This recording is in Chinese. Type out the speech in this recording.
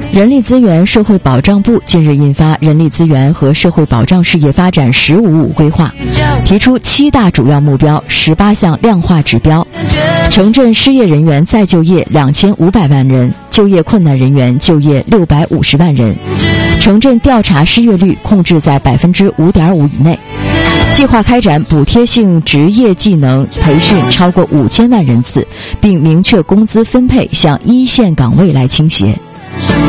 人力资源社会保障部近日印发《人力资源和社会保障事业发展“15+5”规划》，提出7大主要目标、18项量化指标。城镇失业人员再就业2500万人，就业困难人员就业650万人。城镇调查失业率控制在5.5%以内。计划开展补贴性职业技能培训超过5000万人次，并明确工资分配向一线岗位来倾斜。